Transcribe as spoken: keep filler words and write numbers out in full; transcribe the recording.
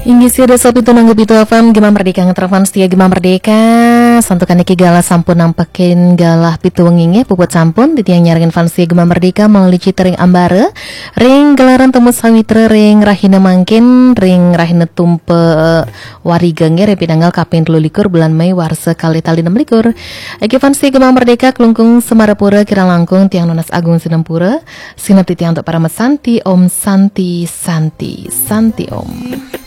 Inggih sih desa pitu nanggup itu F M Gema Merdeka ngetrapan setia Gema Merdeka. Santukan iki galah sampun nampakin galah pitu wenginge puput sampun ditiang nyaringin fans setia Gema Merdeka melalui citering ambare ring gelaran temu sawitra ring rahina mangkin ring rahina tumpe warigenge repi tanggal kaping telu likur bulan Mei warse kali tali enam likur. Iki fans setia Gema Merdeka kelungkung Semarapura kirang langkung tiang Nonas Agung Sinampura sinap titiang untuk para mesanti Om Santi Santi Santi Om.